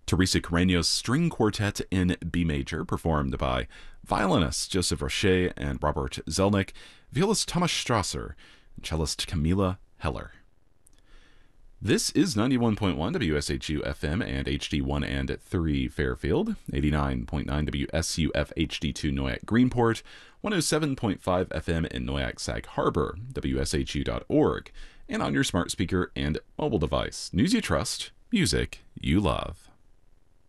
Teresa Carreño's String Quartet in B major, performed by violinists Joseph Roche and Robert Zelnick, violist Thomas Strasser, and cellist Camila Heller. This is 91.1 WSHU FM and HD1 and 3 Fairfield, 89.9 WSUF HD2 Noyac Greenport, 107.5 FM in Noyac Sag Harbor, WSHU.org, and on your smart speaker and mobile device. News you trust, music you love.